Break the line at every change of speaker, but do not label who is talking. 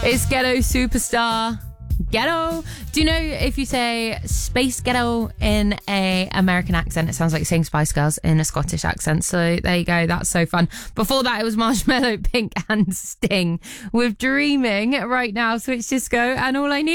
It's Ghetto Superstar. Ghetto. Do you know if you say Space Ghetto in a American accent, it sounds like saying Spice Girls in a Scottish accent. So there you go. That's so fun. Before that, it was Marshmello, Pink and Sting with Dreaming. Right now, Switch Disco and All I Need.